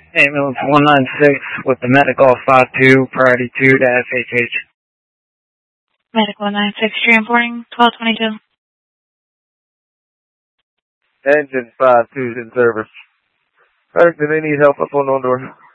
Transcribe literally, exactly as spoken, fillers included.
Ambulance one nine six with the medical five two, priority two to F H H. Medical one nine six, transporting twelve twenty-two. Engine five two's in service. Medic, do they need help up on the door?